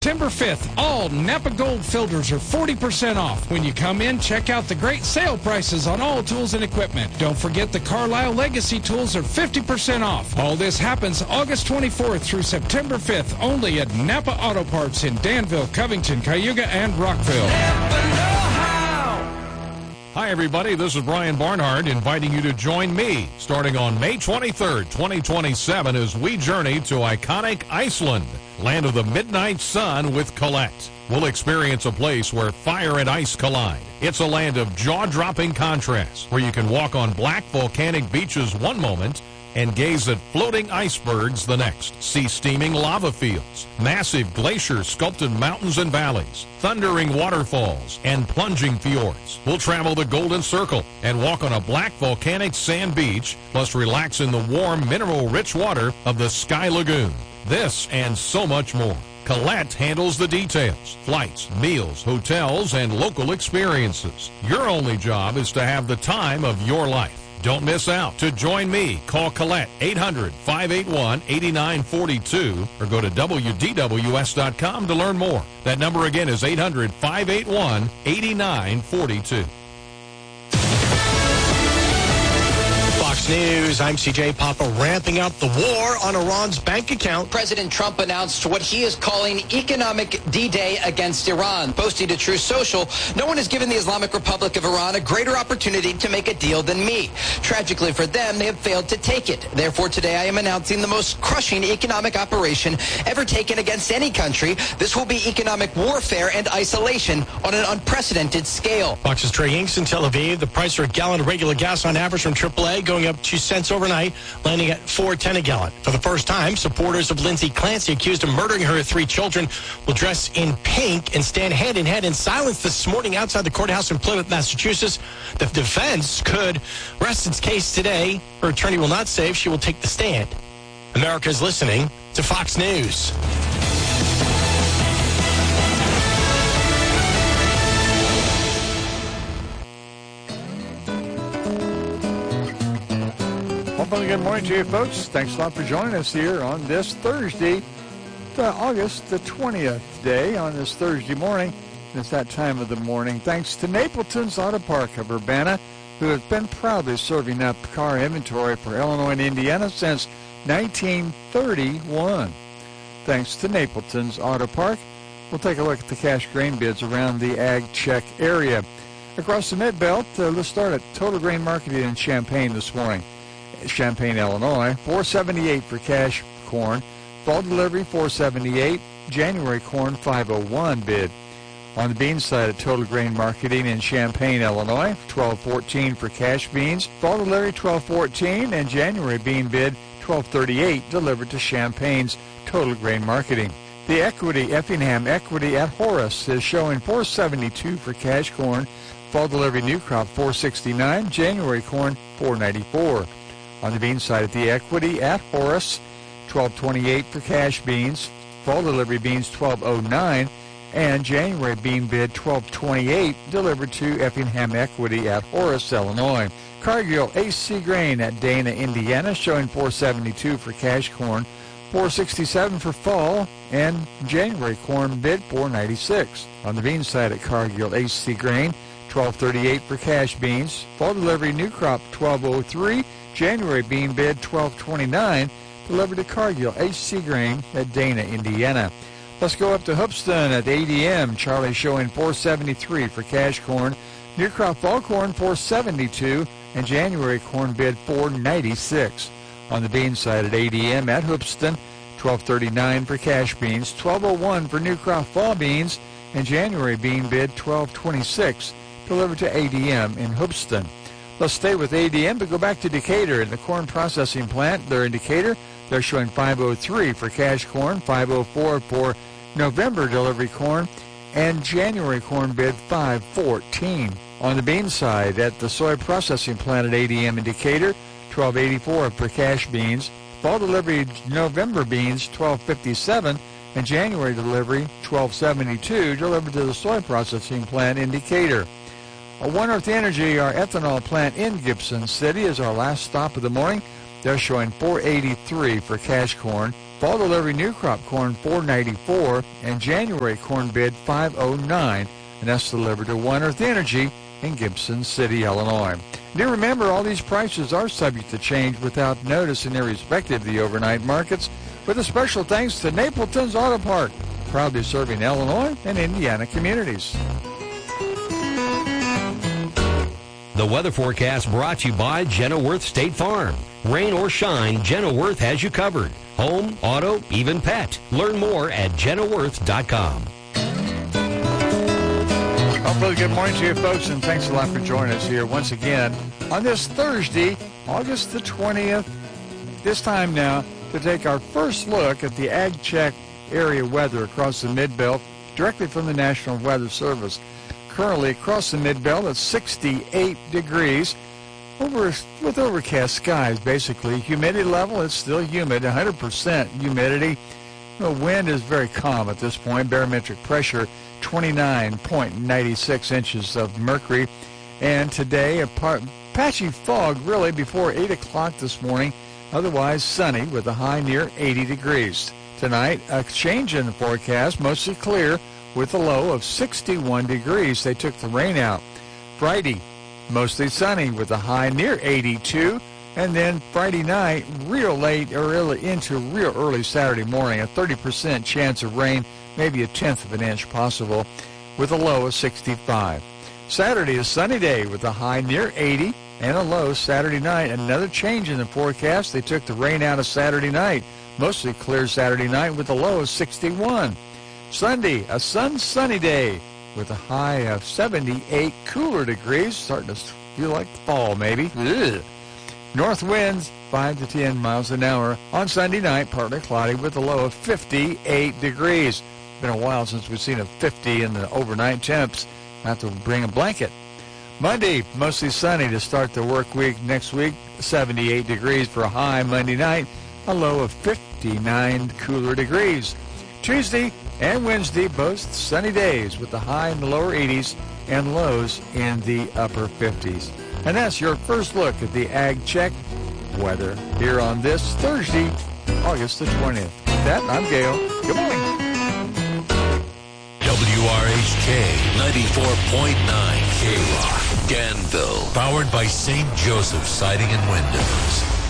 September 5th, all Napa Gold filters are 40% off. When you come in, check out the great sale prices on all tools and equipment. Don't forget the Carlisle Legacy tools are 50% off. All this happens August 24th through September 5th, only at Napa Auto Parts in Danville, Covington, Cayuga, and Rockville. Hi, everybody. This is Brian Barnhart inviting you to join me starting on May 23rd, 2027 as we journey to iconic Iceland, land of the midnight sun with Colette. We'll experience a place where fire and ice collide. It's a land of jaw-dropping contrasts where you can walk on black volcanic beaches one moment and gaze at floating icebergs the next. See steaming lava fields, massive glacier-sculpted mountains and valleys, thundering waterfalls, and plunging fjords. We'll travel the Golden Circle and walk on a black volcanic sand beach, plus relax in the warm, mineral-rich water of the Sky Lagoon. This and so much more. Colette handles the details, flights, meals, hotels, and local experiences. Your only job is to have the time of your life. Don't miss out. To join me, call Colette 800-581-8942 or go to WDWS.com to learn more. That number again is 800-581-8942. Fox News, I'm CJ Papa. Ramping up the war on Iran's bank account. President Trump announced what he is calling economic D-Day against Iran. Posting to Truth Social, no one has given the Islamic Republic of Iran a greater opportunity to make a deal than me. Tragically for them, they have failed to take it. Therefore, today I am announcing the most crushing economic operation ever taken against any country. This will be economic warfare and isolation on an unprecedented scale. Fox's Trey Inks in Tel Aviv. The price for a gallon of regular gas on average from AAA going up 2 cents overnight, landing at $4.10 a gallon. For the first time, supporters of Lindsay Clancy, accused of murdering her 3 children, will dress in pink and stand hand-in-hand in silence this morning outside the courthouse in Plymouth, Massachusetts. The defense could rest its case today. Her attorney will not say if she will take the stand. America is listening to Fox News. Good morning to you, folks. Thanks a lot for joining us here on this Thursday, August the 20th day, on this Thursday morning. It's that time of the morning. Thanks to Napleton's Auto Park of Urbana, who has been proudly serving up car inventory for Illinois and Indiana since 1931. Thanks to Napleton's Auto Park. We'll take a look at the cash grain bids around the Ag Check area. Across the Mid-Belt, let's start at Total Grain Marketing in Champaign this morning. Champaign, Illinois, $4.78 for cash corn. Fall delivery, $4.78. January corn, $5.01 bid. On the bean side at Total Grain Marketing in Champaign, Illinois, $12.14 for cash beans. Fall delivery, $12.14, and January bean bid, $12.38, delivered to Champaign's Total Grain Marketing. The Equity, Effingham Equity at Horace is showing $4.72 for cash corn. Fall delivery new crop, $4.69. January corn, $4.94. On the bean side at the Equity at Horace, $12.28 for cash beans. Fall delivery beans, $12.09. And January bean bid, $12.28, delivered to Effingham Equity at Horace, Illinois. Cargill AC Grain at Dana, Indiana, showing $4.72 for cash corn, $4.67 for fall, and January corn bid, $4.96. On the bean side at Cargill AC Grain, $12.38 for cash beans. Fall delivery new crop, $12.03. January bean bid, $12.29, delivered to Cargill HC Grain at Dana, Indiana. Let's go up to Hoopeston at ADM. Charlie showing $4.73 for cash corn. New crop fall corn, $4.72, and January corn bid, $4.96. On the bean side at ADM at Hoopeston, $12.39 for cash beans, $12.01 for new crop fall beans, and January bean bid, $12.26, delivered to ADM in Hoopeston. Let's stay with ADM, but go back to Decatur in the corn processing plant. They're in Decatur. They're showing $5.03 for cash corn, $5.04 for November delivery corn, and January corn bid, $5.14. On the bean side, at the soy processing plant at ADM in Decatur, $12.84 for cash beans. Fall delivery November beans, $12.57, and January delivery, $12.72, delivered to the soy processing plant in Decatur. One Earth Energy, our ethanol plant in Gibson City, is our last stop of the morning. They're showing $4.83 for cash corn, Fall delivery new crop corn $4.94 and January corn bid $5.09, and that's delivered to One Earth Energy in Gibson City, Illinois. Do remember, all these prices are subject to change without notice and irrespective of the overnight markets, with a special thanks to Napleton's Auto Park, proudly serving Illinois and Indiana communities. The weather forecast brought to you by Jenna Worth State Farm. Rain or shine, Jenna Worth has you covered. Home, auto, even pet. Learn more at jennaworth.com. Well, good morning to you, folks, and thanks a lot for joining us here once again on this Thursday, August the 20th. This time now to take our first look at the Ag Check area weather across the Mid-Belt directly from the National Weather Service. Currently across the Mid-Belt at 68 degrees with overcast skies, basically. Humidity level, it's still humid, 100% humidity. The wind is very calm at this point. Barometric pressure 29.96 inches of mercury. And today, a patchy fog really before 8 o'clock this morning. Otherwise sunny with a high near 80 degrees. Tonight, a change in the forecast, mostly clear with a low of 61 degrees. They took the rain out. Friday, mostly sunny with a high near 82. And then Friday night, real late or into real early Saturday morning, a 30% chance of rain, maybe a tenth of an inch possible, with a low of 65. Saturday, a sunny day with a high near 80 and a low Saturday night. Another change in the forecast. They took the rain out of Saturday night. Mostly clear Saturday night with a low of 61. Sunday, a sunny day with a high of 78 cooler degrees. Starting to feel like fall, maybe. Ugh. North winds 5 to 10 miles an hour. On Sunday night, partly cloudy with a low of 58 degrees. Been a while since we've seen a 50 in the overnight temps. Have to bring a blanket. Monday, mostly sunny to start the work week. Next week, 78 degrees for a high Monday night. A low of 59 cooler degrees. Tuesday and Wednesday, both sunny days with the high in the lower 80s and lows in the upper 50s. And that's your first look at the Ag Check weather here on this Thursday, August the 20th. With that, I'm Gale. Good morning. WRHK 94.9 K-Rock, Danville. Powered by St. Joseph Siding and Windows.